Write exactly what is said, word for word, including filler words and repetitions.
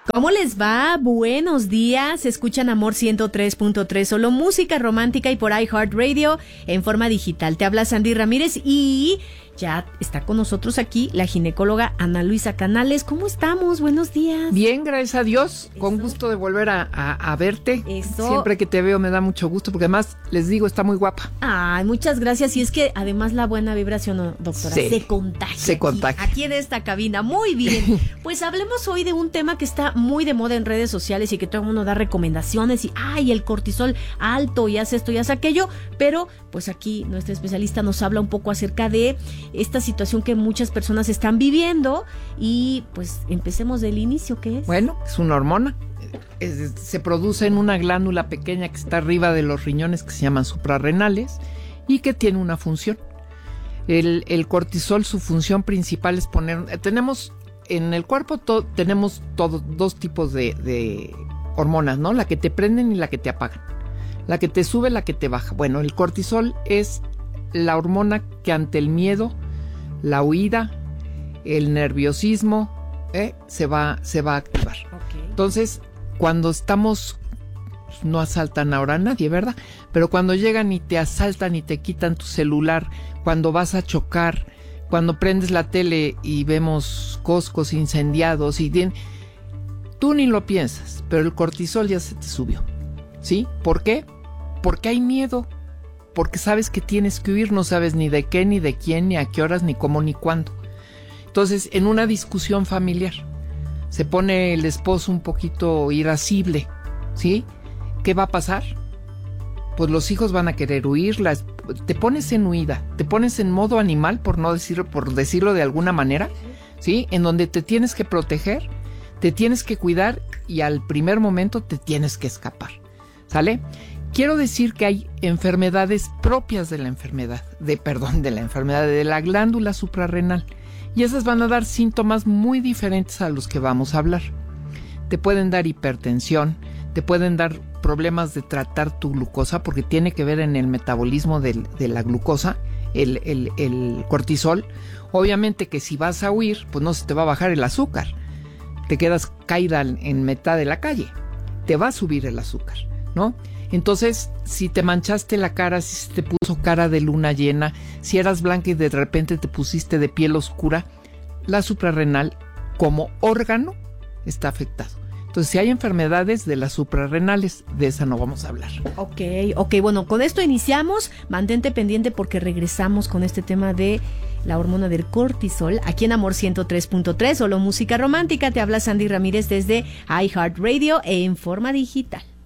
¿Cómo les va? Buenos días. Escuchan Amor ciento tres punto tres, solo música romántica y por iHeartRadio en forma digital. Te habla Sandy Ramírez y ya está con nosotros aquí la ginecóloga Ana Luisa Canales. ¿Cómo estamos? Buenos días. Bien, gracias a Dios. Eso. Con gusto de volver a, a, a verte. Eso. Siempre que te veo me da mucho gusto porque además, les digo, está muy guapa. Ay, muchas gracias. Y es que además la buena vibración, doctora, sí, se contagia. Se aquí, contagia. Aquí en esta cabina. Muy bien. Pues hablemos hoy de un tema que está muy de moda en redes sociales y que todo el mundo da recomendaciones y ay, el cortisol alto y haz esto y haz aquello, pero pues aquí nuestra especialista nos habla un poco acerca de esta situación que muchas personas están viviendo y pues empecemos del inicio. ¿Qué es? Bueno, es una hormona. Es, se produce en una glándula pequeña que está arriba de los riñones que se llaman suprarrenales y que tiene una función. El, el cortisol, su función principal es poner, tenemos en el cuerpo to, tenemos todo, dos tipos de, de hormonas, ¿no? La que te prenden y la que te apagan. La que te sube, la que te baja. Bueno, el cortisol es la hormona que ante el miedo, la huida, el nerviosismo, ¿eh? se va, se va a activar. Okay. Entonces, cuando estamos, no asaltan ahora a nadie, ¿verdad? Pero cuando llegan y te asaltan y te quitan tu celular, cuando vas a chocar, cuando prendes la tele y vemos Costcos incendiados y bien, tú ni lo piensas, pero el cortisol ya se te subió, ¿sí? ¿Por qué? Porque hay miedo, porque sabes que tienes que huir, no sabes ni de qué, ni de quién, ni a qué horas, ni cómo, ni cuándo. Entonces, en una discusión familiar, se pone el esposo un poquito irascible, ¿sí? ¿Qué va a pasar? Pues los hijos van a querer huir, las, te pones en huida, te pones en modo animal, por no decirlo, por decirlo de alguna manera, ¿sí? En donde te tienes que proteger, te tienes que cuidar y al primer momento te tienes que escapar, ¿sale? Quiero decir que hay enfermedades propias de la enfermedad, de perdón, de la enfermedad de la glándula suprarrenal y esas van a dar síntomas muy diferentes a los que vamos a hablar. Te pueden dar hipertensión, te pueden dar problemas de tratar tu glucosa porque tiene que ver en el metabolismo de, de la glucosa, el, el, el cortisol. Obviamente que si vas a huir, pues no se te va a bajar el azúcar, te quedas caída en mitad de la calle, te va a subir el azúcar, ¿no? Entonces, si te manchaste la cara, si se te puso cara de luna llena, si eras blanca y de repente te pusiste de piel oscura, la suprarrenal como órgano está afectado. Entonces, si hay enfermedades de las suprarrenales, de esa no vamos a hablar. Ok, ok, bueno, con esto iniciamos. Mantente pendiente porque regresamos con este tema de la hormona del cortisol. Aquí en Amor ciento tres punto tres, solo música romántica. Te habla Sandy Ramírez desde iHeartRadio e en forma digital.